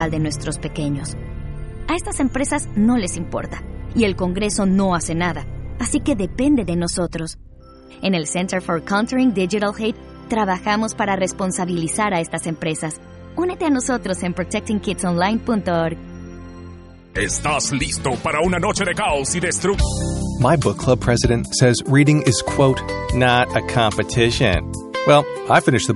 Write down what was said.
de nuestros pequeños. A estas empresas no les importa, y el Congreso no hace nada, así que depende de nosotros. En el Center for Countering Digital Hate, trabajamos para responsabilizar a estas empresas. Únete a nosotros en protectingkidsonline.org. ¿Estás listo para una noche de caos y destrucción? My book club president says reading is, quote, not a competition. Well, I finished the